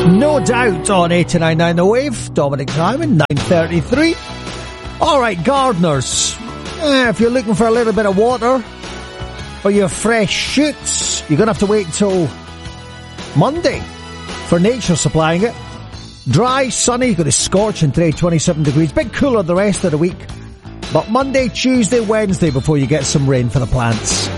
No Doubt on 89.9 The Wave. Dominic Simon, 9:33. Alright, gardeners. If you're looking for a little bit of water for your fresh shoots, you're going to have to wait until Monday for nature supplying it. Dry, sunny, got a scorching today, 27 degrees. Bit cooler the rest of the week. But Monday, Tuesday, Wednesday before you get some rain for the plants.